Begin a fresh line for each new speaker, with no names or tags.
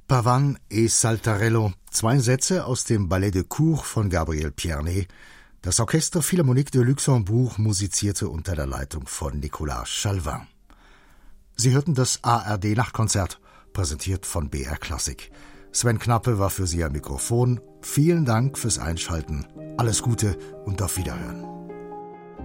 Pavan et Saltarello, 2 Sätze aus dem Ballet de Cour von Gabriel Pierné. Das Orchestre Philharmonique de Luxembourg musizierte unter der Leitung von Nicolas Chalvin. Sie hörten das ARD-Nachtkonzert, präsentiert von BR Klassik. Sven Knappe war für Sie am Mikrofon. Vielen Dank fürs Einschalten. Alles Gute und auf Wiederhören.